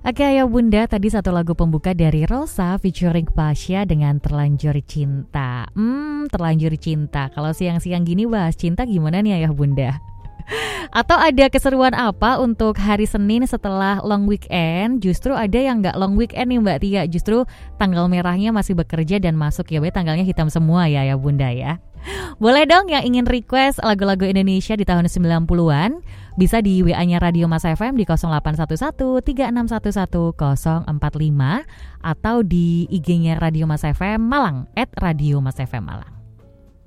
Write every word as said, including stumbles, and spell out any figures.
Oke ya Bunda, tadi satu lagu pembuka dari Rosa featuring Pasha dengan Terlanjur Cinta. Hmm, Terlanjur Cinta. Kalau siang-siang gini bahas cinta gimana nih Ayah Bunda? Atau ada keseruan apa untuk hari Senin setelah long weekend? Justru ada yang gak long weekend nih Mbak Tia. Justru tanggal merahnya masih bekerja dan masuk ya, tanggalnya hitam semua ya ya Bunda ya. Boleh dong yang ingin request lagu-lagu Indonesia di tahun sembilan puluhan, bisa di W A-nya Radio Mas F M di nol delapan satu satu tiga enam satu satu nol empat lima atau di I G-nya Radio Mas F M Malang at Radio Mas F M Malang.